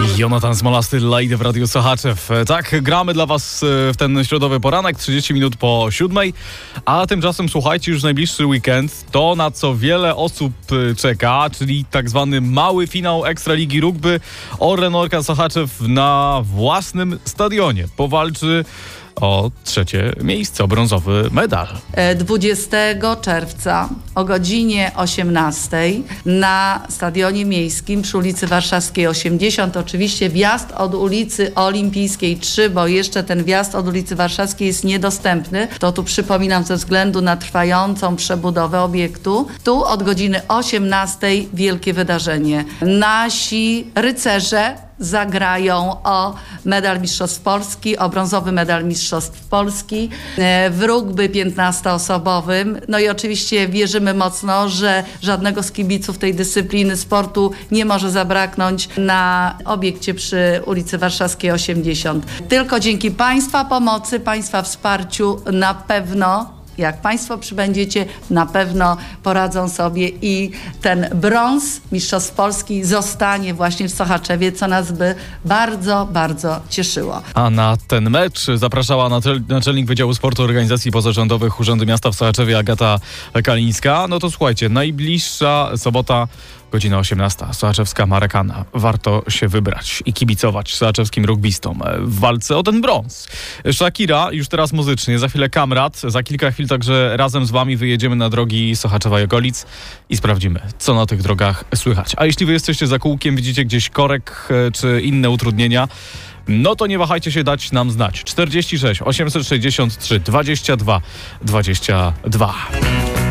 Jonatan Smolasty, Lady w Radiu Sochaczew. Tak, gramy dla was w ten środowy poranek, 30 minut po 7. A tymczasem słuchajcie, już najbliższy weekend to, na co wiele osób czeka, czyli tak zwany mały finał Ekstraligi Rugby. Orlen Orka Sochaczew na własnym stadionie powalczy o 3. miejsce, o brązowy medal. 20 czerwca o godzinie 18 na Stadionie Miejskim przy ulicy Warszawskiej 80. Oczywiście wjazd od ulicy Olimpijskiej 3, bo jeszcze ten wjazd od ulicy Warszawskiej jest niedostępny. To tu przypominam ze względu na trwającą przebudowę obiektu. Tu od godziny 18 wielkie wydarzenie. Nasi rycerze zagrają o medal Mistrzostw Polski, o brązowy medal Mistrzostw Polski w rugby 15-osobowym. No i oczywiście wierzymy mocno, że żadnego z kibiców tej dyscypliny sportu nie może zabraknąć na obiekcie przy ulicy Warszawskiej 80. Tylko dzięki Państwa pomocy, Państwa wsparciu na pewno, jak Państwo przybędziecie, na pewno poradzą sobie i ten brąz Mistrzostw Polski zostanie właśnie w Sochaczewie, co nas by bardzo, bardzo cieszyło. A na ten mecz zapraszała naczelnik Wydziału Sportu Organizacji Pozarządowych Urzędu Miasta w Sochaczewie Agata Kalińska. No to słuchajcie, najbliższa sobota, godzina 18. Sochaczewska Marakana. Warto się wybrać i kibicować sochaczewskim rugbystom w walce o ten brąz. Shakira już teraz muzycznie, za chwilę Kamrat, za kilka chwil także razem z wami wyjedziemy na drogi Sochaczewa i okolic i sprawdzimy, co na tych drogach słychać. A jeśli wy jesteście za kółkiem, widzicie gdzieś korek czy inne utrudnienia, no to nie wahajcie się dać nam znać. 46 863 22 22.